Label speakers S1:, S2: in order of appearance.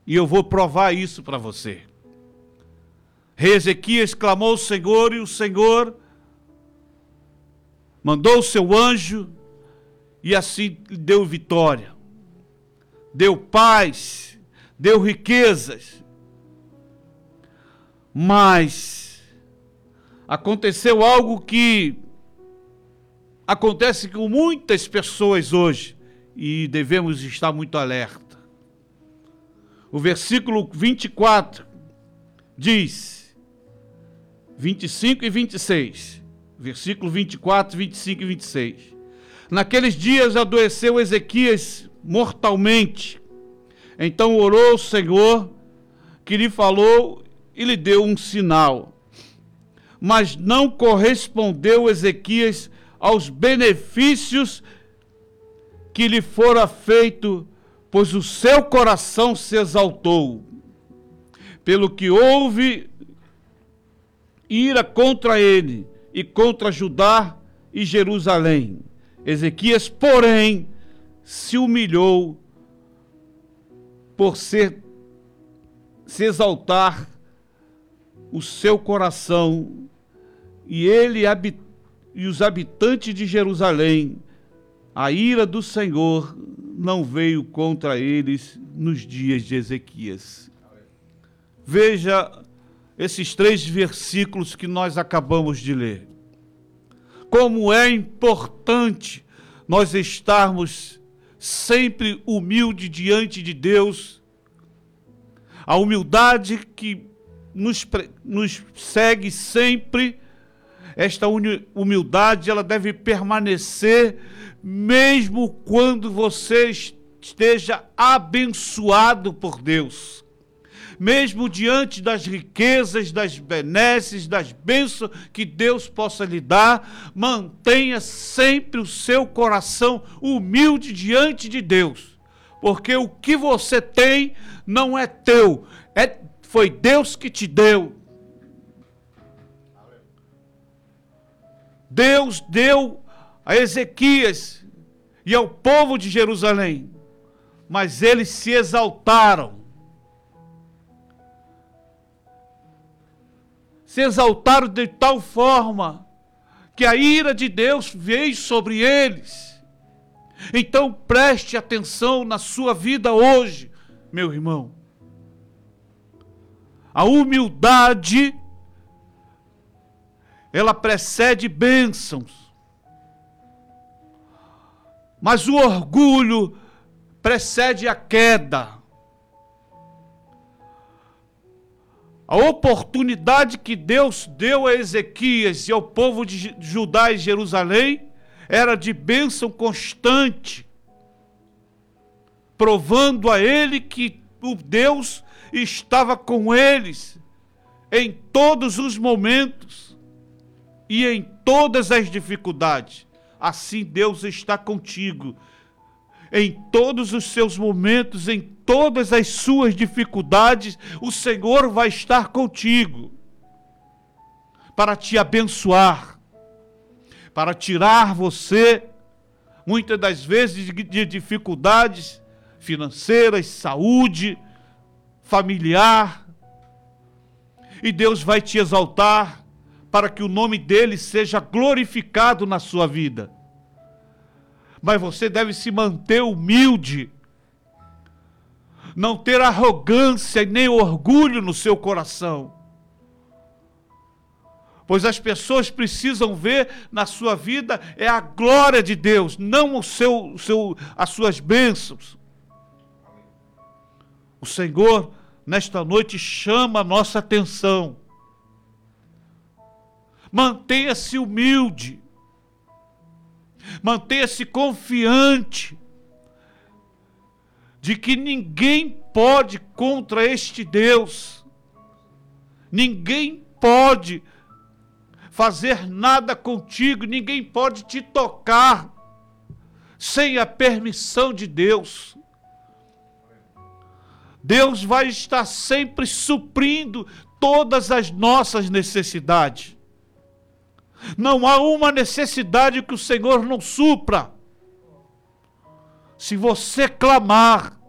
S1: E eu vou provar isso para você. Rei Ezequias clamou ao Senhor e o Senhor mandou o seu anjo e assim deu vitória. Deu paz, deu riquezas. Mas aconteceu algo que acontece com muitas pessoas hoje e devemos estar muito alerta. O versículo 24 diz, 25 e 26, versículo 24, 25 e 26. Naqueles dias adoeceu Ezequias mortalmente. Então orou ao Senhor, que lhe falou e lhe deu um sinal. Mas não correspondeu Ezequias aos benefícios que lhe fora feito, pois o seu coração se exaltou, pelo que houve ira contra ele e contra Judá e Jerusalém. Ezequias, porém, se humilhou por se exaltar o seu coração, e ele e os habitantes de Jerusalém, a ira do Senhor não veio contra eles nos dias de Ezequias. Veja esses 3 versículos que nós acabamos de ler. Como é importante nós estarmos sempre humildes diante de Deus. A humildade que nos segue sempre, esta humildade, ela deve permanecer mesmo quando você esteja abençoado por Deus. Mesmo diante das riquezas, das benesses, das bênçãos que Deus possa lhe dar, mantenha sempre o seu coração humilde diante de Deus. Porque o que você tem não é teu, foi Deus que te deu. Deus deu a Ezequias e ao povo de Jerusalém, mas eles se exaltaram. Se exaltaram de tal forma que a ira de Deus veio sobre eles. Então preste atenção na sua vida hoje, meu irmão. A humildade, ela precede bênçãos. Mas o orgulho precede a queda. A oportunidade que Deus deu a Ezequias e ao povo de Judá e Jerusalém era de bênção constante, provando a ele que o Deus estava com eles em todos os momentos e em todas as dificuldades. Assim Deus está contigo em todos os seus momentos, em todas as suas dificuldades. O Senhor vai estar contigo para te abençoar, para tirar você, muitas das vezes, de dificuldades financeiras, saúde, familiar. E Deus vai te exaltar para que o nome dele seja glorificado na sua vida. Mas você deve se manter humilde, não ter arrogância e nem orgulho no seu coração. Pois as pessoas precisam ver na sua vida é a glória de Deus, não as suas bênçãos. O Senhor, nesta noite, chama a nossa atenção. Mantenha-se humilde. Mantenha-se confiante de que ninguém pode contra este Deus. Ninguém pode fazer nada contigo, ninguém pode te tocar sem a permissão de Deus. Deus vai estar sempre suprindo todas as nossas necessidades. Não há uma necessidade que o Senhor não supra. Se você clamar,